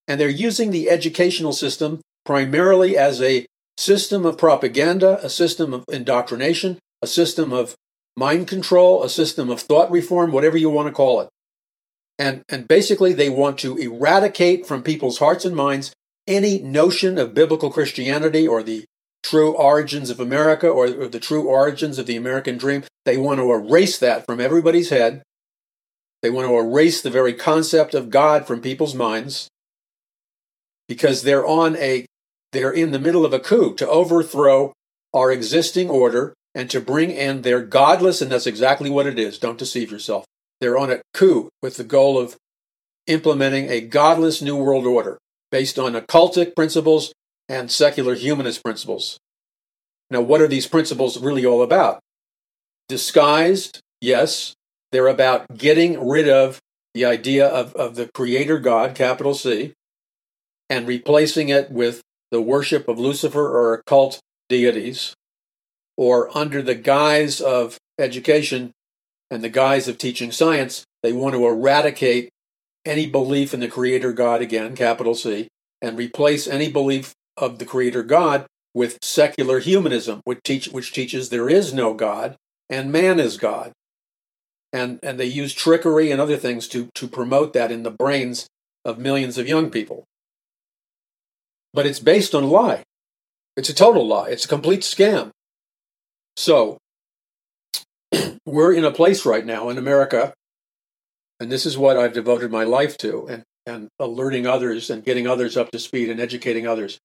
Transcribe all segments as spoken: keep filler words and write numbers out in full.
And they're using the educational system primarily as a system of propaganda, a system of indoctrination, a system of mind control, a system of thought reform, whatever you want to call it. And, and basically, they want to eradicate from people's hearts and minds any notion of biblical Christianity or the true origins of America or, or the true origins of the American dream. They want to erase that from everybody's head. They want to erase the very concept of God from people's minds because they're on a, they're in the middle of a coup to overthrow our existing order and to bring in their godless, and that's exactly what it is. Don't deceive yourself. They're on a coup with the goal of implementing a godless new world order based on occultic principles and secular humanist principles. Now, what are these principles really all about? Disguised, yes. They're about getting rid of the idea of, of the creator God, capital C, and replacing it with the worship of Lucifer or occult deities, or under the guise of education and the guise of teaching science, they want to eradicate any belief in the creator God, again, capital C, and replace any belief of the creator God with secular humanism, which, teach, which teaches there is no God and man is God. And, and they use trickery and other things to, to promote that in the brains of millions of young people. But it's based on a lie. It's a total lie. It's a complete scam. So, we're in a place right now in America, and this is what I've devoted my life to, and, and alerting others and getting others up to speed and educating others.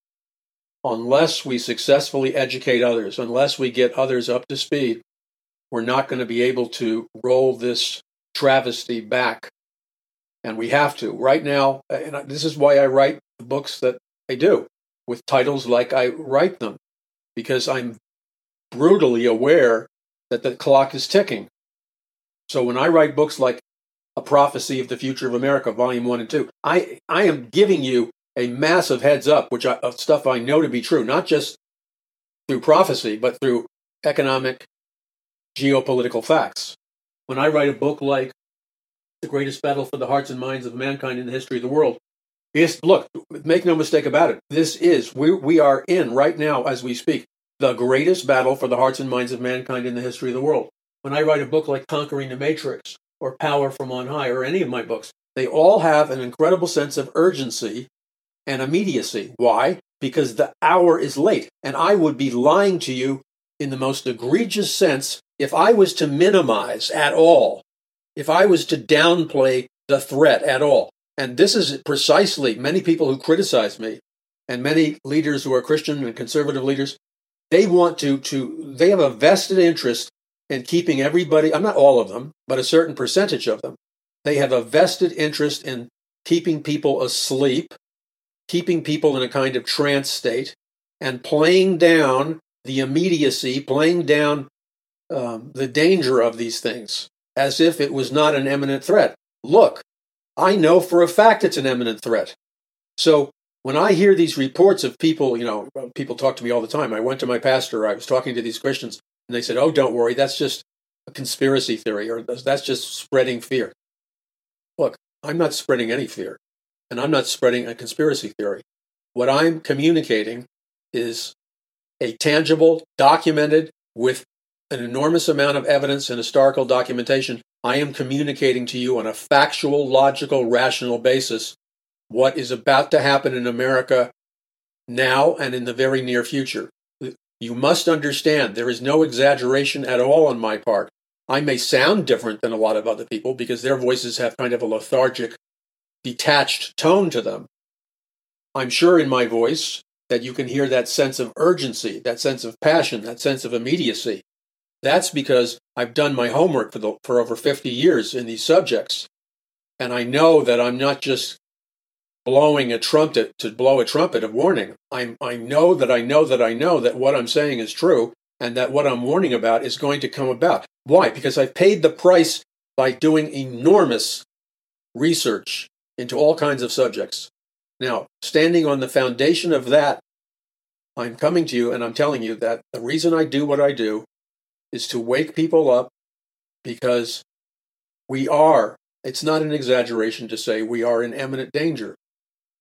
Unless we successfully educate others, unless we get others up to speed, we're not going to be able to roll this travesty back. And we have to. Right now, and this is why I write the books that I do, with titles like I write them, because I'm brutally aware that the clock is ticking. So when I write books like A Prophecy of the Future of America, Volume one and two, I, I am giving you a massive heads up, which I, of stuff I know to be true, not just through prophecy, but through economic, geopolitical facts. When I write a book like The Greatest Battle for the Hearts and Minds of Mankind in the History of the World, yes, look, make no mistake about it, this is, we, we are in, right now as we speak, the greatest battle for the hearts and minds of mankind in the history of the world. When I write a book like Conquering the Matrix, or Power from On High, or any of my books, they all have an incredible sense of urgency and immediacy. Why? Because the hour is late, and I would be lying to you in the most egregious sense if I was to minimize at all, if I was to downplay the threat at all. And this is precisely many people who criticize me, and many leaders who are Christian and conservative leaders, they want to, to, they have a vested interest in keeping everybody, I'm not all of them, but a certain percentage of them. They have a vested interest in keeping people asleep, keeping people in a kind of trance state, and playing down the immediacy, playing down um, the danger of these things, as if it was not an imminent threat. Look, I know for a fact it's an imminent threat. So when I hear these reports of people, you know, people talk to me all the time. I went to my pastor, I was talking to these Christians, and they said, oh, don't worry, that's just a conspiracy theory, or that's just spreading fear. Look, I'm not spreading any fear, and I'm not spreading a conspiracy theory. What I'm communicating is a tangible, documented, with an enormous amount of evidence and historical documentation. I am communicating to you on a factual, logical, rational basis what is about to happen in America now and in the very near future. You must understand there is no exaggeration at all on my part. I may sound different than a lot of other people because their voices have kind of a lethargic, detached tone to them. I'm sure in my voice that you can hear that sense of urgency, that sense of passion, that sense of immediacy. That's because I've done my homework for, the, for over fifty years in these subjects. And I know that I'm not just blowing a trumpet to blow a trumpet of warning. I, I know that I know that I know that what I'm saying is true and that what I'm warning about is going to come about. Why? Because I've paid the price by doing enormous research into all kinds of subjects. Now, standing on the foundation of that, I'm coming to you and I'm telling you that the reason I do what I do is to wake people up, because we are, it's not an exaggeration to say we are in imminent danger.